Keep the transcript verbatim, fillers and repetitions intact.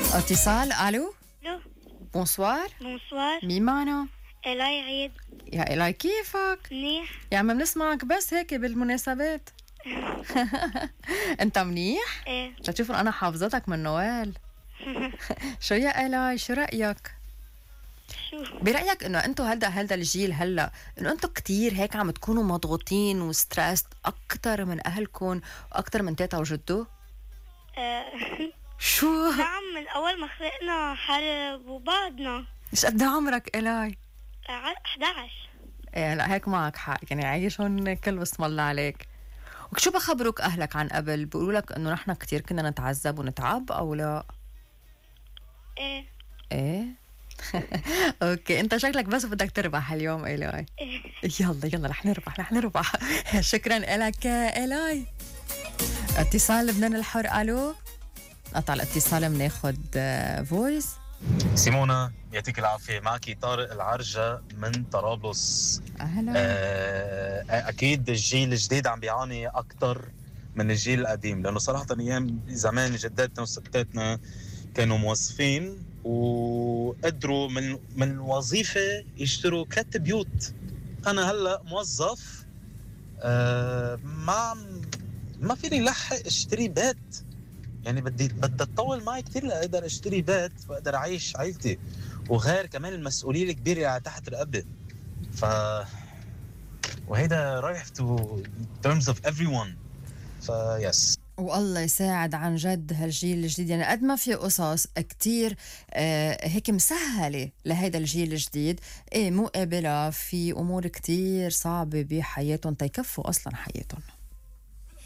اتصال. الو الو. بونسوار. بونسوار. مين معنا؟ إيلاي عيد. يا إيلاي كيفك؟ منيح. يا عم بنسمعك بس هيك بالمناسبات. انت منيح؟ ايه. لتشوف انا حافظتك من نوال. شو يا إيلاي، شو رأيك؟ شو برأيك انه انتو هلدا هلدا الجيل هلا انه انتو كتير هيك عم تكونوا مضغوطين وستريس اكتر من اهلكم واكتر من تيتا وجدو؟ آه، شو؟ نعم، من أول ما خلقنا حرب وبعدنا. ايش قد عمرك إيلاي؟ ع- إحدى عشر. ايه لا هيك معك حق، يعني عايش هون كل بسم الله عليك. وشو بخبروك اهلك عن قبل؟ بيقولوا لك انه نحن كتير كنا نتعذب ونتعب او لا؟ ايه. ايه. اوكي انت شكلك بس بدك تربح اليوم إيلاي. إيه. يلا يلا رح نربح رح نربح. شكرا لك إيلاي. اتصال لبنان الحر. الو. قطع الاتصال، بناخد فويس. سيمونا يعطيك العافية، معك طارق العرجة من طرابلس. اهلا. آه، أكيد الجيل الجديد عم بيعاني أكتر من الجيل القديم، لأنه صراحة أيام زمان جداتنا وستاتنا كانوا موظفين وقدروا من من وظيفة يشتروا ثلاث بيوت. أنا هلأ موظف، آه، ما ما فيني لحق اشتري بيت، يعني بدي بدي تطول معي كتير لأقدر اشتري بيت واقدر اعيش عائلتي، وغير كمان المسؤوليه الكبيره على تحت رقبتي. ف وهيدا رايح to terms of everyone. ف يس. والله يساعد عن جد هالجيل الجديد، يعني قد ما في قصص كتير آه هيك مسهلة لهيدا الجيل الجديد، ايه مقابلة في أمور كتير صعبة بحياتهم تيكفوا أصلا حياتهم.